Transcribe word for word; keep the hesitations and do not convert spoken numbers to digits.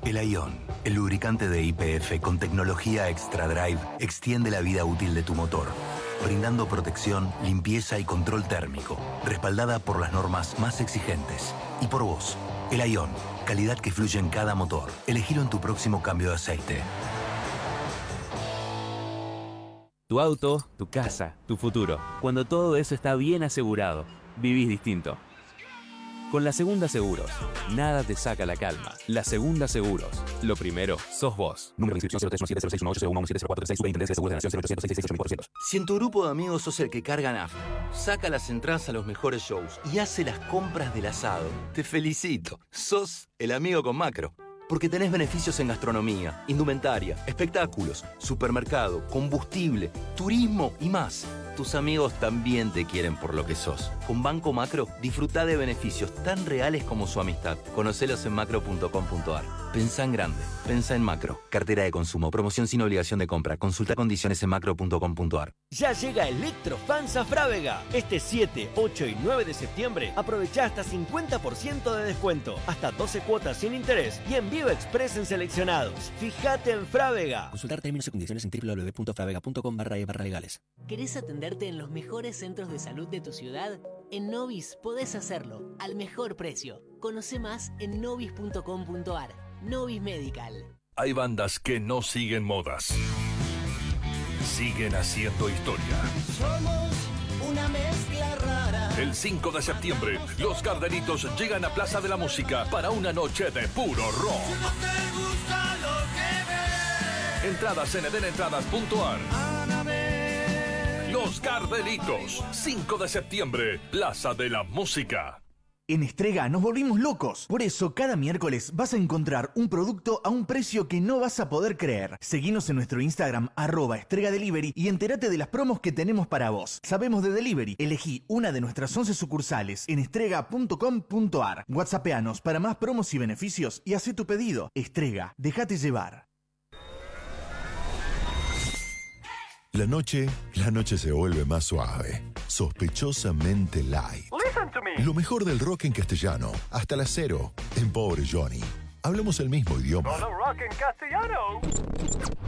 El Ion, el lubricante de Y P F con tecnología Extra Drive, extiende la vida útil de tu motor, brindando protección, limpieza y control térmico, respaldada por las normas más exigentes. Y por vos, el Ion, calidad que fluye en cada motor. Elegilo en tu próximo cambio de aceite. Tu auto, tu casa, tu futuro. Cuando todo eso está bien asegurado, vivís distinto. Con La Segunda Seguros, nada te saca la calma. La Segunda Seguros. Lo primero, sos vos. Número de inscripción cero tres uno siete cero seis uno ocho cero uno uno siete cero cuatro tres seis. Superintendencia de Seguros de la Nación cero ochocientos seiscientos sesenta y ocho mil cuatrocientos. Si en tu grupo de amigos sos el que carga nafta, saca las entradas a los mejores shows y hace las compras del asado, te felicito. Sos el amigo con Macro. Porque tenés beneficios en gastronomía, indumentaria, espectáculos, supermercado, combustible, turismo y más. Tus amigos también te quieren por lo que sos. Con Banco Macro, disfrutá de beneficios tan reales como su amistad. Conocelos en macro punto com punto ar. Pensá en grande. Pensá en Macro. Cartera de consumo. Promoción sin obligación de compra. Consulta condiciones en macro punto com punto ar. Ya llega Electrofans a Frávega. Este siete, ocho y nueve de septiembre aprovecha hasta cincuenta por ciento de descuento, hasta doce cuotas sin interés y envío express en seleccionados. Fíjate en Frávega. Consultar términos y condiciones en doble u doble u doble u punto fravega punto com barra e barra legales. ¿Querés atenderte en los mejores centros de salud de tu ciudad? En Novis podés hacerlo al mejor precio. Conoce más en novis punto com punto ar. Novis Medical. Hay bandas que no siguen modas. Siguen haciendo historia. Somos una mezcla rara. El cinco de septiembre, los Gardenitos llegan a Plaza de la Música para una noche de puro rock. Si no te gusta lo que ves, Entradas en edenentradas punto ar. Los Gardenitos, cinco de septiembre, Plaza de la Música. En Estrega nos volvimos locos. Por eso, cada miércoles vas a encontrar un producto a un precio que no vas a poder creer. Seguinos en nuestro Instagram, arroba Estrega Delivery, y entérate de las promos que tenemos para vos. Sabemos de delivery. Elegí una de nuestras once sucursales en estrega punto com punto ar. WhatsAppeanos para más promos y beneficios y haz tu pedido. Estrega, déjate llevar. La noche, la noche se vuelve más suave, sospechosamente light. Listen to me. Lo mejor del rock en castellano, hasta las cero, en Pobre Johnny. Hablamos el mismo idioma. Solo rock en castellano.